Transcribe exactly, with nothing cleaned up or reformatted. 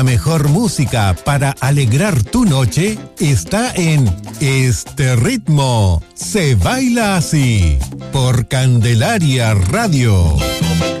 La mejor música para alegrar tu noche está en Este Ritmo. Se baila así por Candelaria Radio.